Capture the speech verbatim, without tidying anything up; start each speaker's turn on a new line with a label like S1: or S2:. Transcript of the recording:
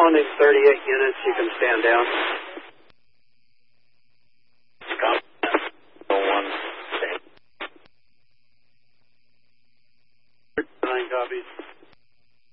S1: on these thirty-eight units, you can stand down.
S2: One.
S1: Nine copies.